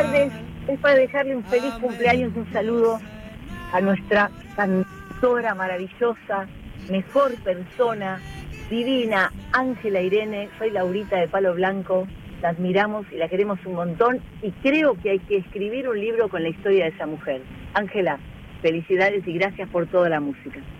tardes es para dejarle un feliz cumpleaños, un saludo a nuestra cantora maravillosa, mejor persona, divina, Ángela Irene. Soy Laurita de Palo Blanco, la admiramos y la queremos un montón y creo que hay que escribir un libro con la historia de esa mujer. Ángela, felicidades y gracias por toda la música.